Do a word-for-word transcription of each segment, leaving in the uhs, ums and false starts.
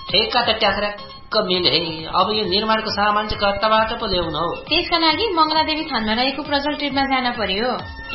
ठेक्का त ट्याक्राक्क मिले। अब यो निर्माणको सामान चाहिँ कताबाट पो ल्याउन हो? त्यसका लागि मंगलादेवी थानमा रहेको प्रजल ट्रेडमा जान पर्यो।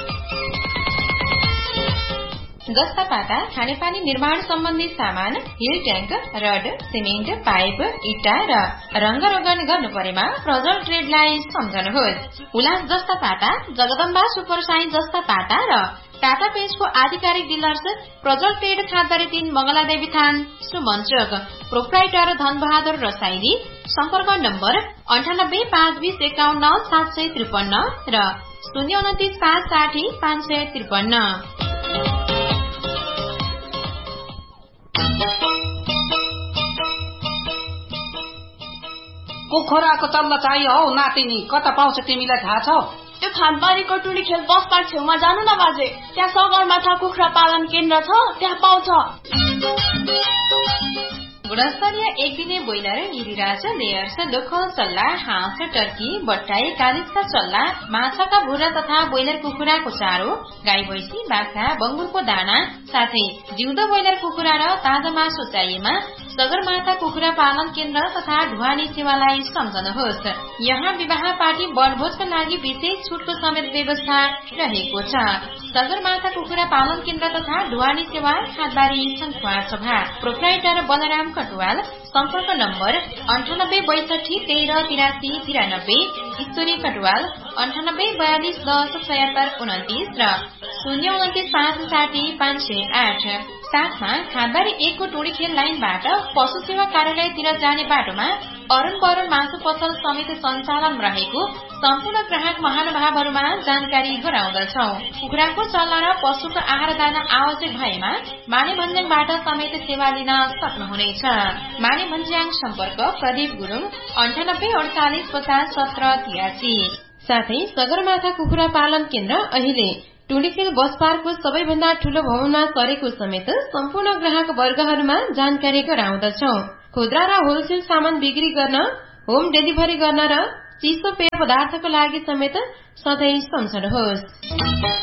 गस्तापाटा खानेपानी निर्माण सम्बन्धी सामान, hill tank, rod, cement, pipe, इट्टा र रंगरोगन गर्नु परेमा प्रजल ट्रेडलाई सम्झनुहोस्। उलास जस्तापाटा, जगदम्बा सुपर साई जस्तापाटा र टाटा पेन्टको आधिकारिक डिलर्स प्रजल ट्रेड खादरी तीन मंगलादेवी थान सुमञ्चक। प्रोप्राइटर धनबहादुर रसाइली। सम्पर्क नम्बर अन्ठानब्बे पाँच बीस एकाउन्न सात सय त्रिपन्न र शून्य उन्तिस पाँच साठी पाँच सय त्रिपन्न। कुखुराको चल्ला चाहियो हौ नातिनी, कता पाउँछ तिमीलाई थाहा छ? त्यो खानबारीको टुडी खेल बस पार्क छेउमा जानु न बाजे, त्यहाँ सगरमाथा कुखुरा पालन केन्द्र छ, त्यहाँ पाउँछ। गुणस्तरीय एक दिने ब्रोइलर, गिरिराज, लेयर्स, लोकल चल्ला, हाँस, टर्की, बट्टाई, कालिजका चल्ला, माछाका भुरा तथा ब्रोइलर कुखुराको चारो, गाई भैँसी, बाख्रा, बंगुरको दाना साथै जिउँदो ब्रोइलर कुखुरा र ताजा मासु चाहिएमा सगरमाथा कुखुरा पालन केन्द्र तथा ढुवानी सेवालाई सम्झनुहोस्। यहाँ विवाह पार्टी वनभोजका लागि विशेष छुटको समेत व्यवस्था रहेको छ। सगरमाथा कुखुरा पालन केन्द्र तथा ढुवानी सेवा खादबारी सङ्खुवार सभा। प्रोप्राइटर बलराम कटुवाल। सम्पर्क नम्बर अन्ठानब्बे बैसठी तेह्र तिरासी तिरानब्बे। ईश्वरी कटुवाल अन्ठानब्बे बयालिस दस छयत्तर उन्तिस र शून्य उन्तिस पाँच साठी पाँच सय आठ। साथमा खादबारी एकको टोडी खेल लाइनबाट पशु सेवा कार्यालयतिर जाने बाटोमा अरुण बरुण मासु पसल समिति सञ्चालन रहेको सम्पूर्ण ग्राहक महानुभावहरूमा जानकारी गराउँदछौ। कुखुराको चल्ला र पशुको आहार दाना आवश्यक भएमा माने भन्ज्याङबाट समेत सेवा लिन सक्नुहुनेछ। माने भन्ज्याङ सम्पर्क प्रदीप गुरुङ अन्ठानब्बे अडचालिस पचास सत्र तिरासी। साथै सगरमाथा कुखुरा पालन केन्द्र अहिले टुडीखेल बस पार्कको सबैभन्दा ठूलो भवनमा सरेको समेत सम्पूर्ण ग्राहक वर्गहरूमा जानकारी गराउँदछौ। खुद्रा र होलसेल सामान बिक्री गर्न, होम डेलिभरी गर्न र चिसो पेय पदार्थको लागि समेत सधैँ सम्झनुहोस्।